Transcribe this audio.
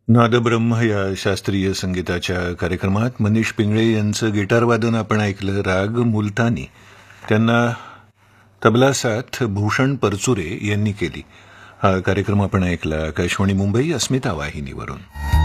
नादब्रह्म या शास्त्रीय संगीताच्या कार्यक्रमात मनीष पिंगळे यांचं गिटार वादन आपण ऐकलं. राग मुलतानी. त्यांना तबला साथ भूषण परचुरे यांनी केली. हा कार्यक्रम आपण ऐकला आकाशवाणी मुंबई अस्मिता वाहिनीवरून.